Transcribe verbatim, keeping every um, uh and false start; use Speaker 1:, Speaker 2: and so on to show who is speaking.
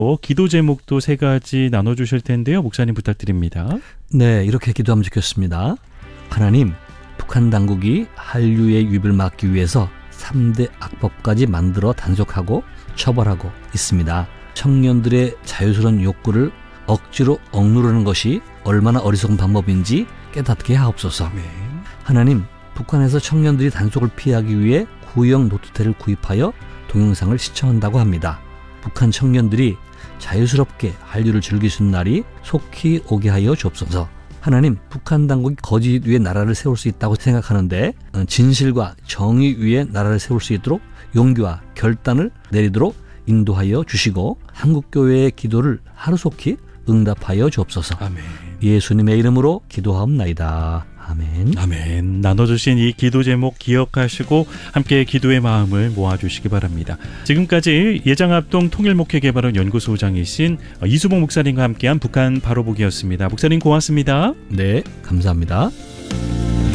Speaker 1: 어, 기도 제목도 세 가지 나눠주실 텐데요. 목사님 부탁드립니다.
Speaker 2: 네, 이렇게 기도하면 좋겠습니다. 하나님, 북한 당국이 한류의 유입을 막기 위해서 삼 대 악법까지 만들어 단속하고 처벌하고 있습니다. 청년들의 자유스러운 욕구를 억지로 억누르는 것이 얼마나 어리석은 방법인지 깨닫게 하옵소서.
Speaker 1: 아멘.
Speaker 2: 하나님, 북한에서 청년들이 단속을 피하기 위해 구형 노트태를 구입하여 동영상을 시청한다고 합니다. 북한 청년들이 자유스럽게 한류를 즐길 수 있는 날이 속히 오게 하여 주옵소서. 하나님, 북한 당국이 거짓 위에 나라를 세울 수 있다고 생각하는데 진실과 정의 위에 나라를 세울 수 있도록 용기와 결단을 내리도록 인도하여 주시고 한국교회의 기도를 하루속히 응답하여 주옵소서.
Speaker 1: 아멘.
Speaker 2: 예수님의 이름으로 기도하옵나이다. 아멘.
Speaker 1: 아멘. 나눠주신 이 기도 제목 기억하시고 함께 기도의 마음을 모아주시기 바랍니다. 지금까지 예장합동 통일목회개발원 연구소장이신 이수봉 목사님과 함께한 북한 바로보기였습니다. 목사님 고맙습니다.
Speaker 2: 네, 감사합니다.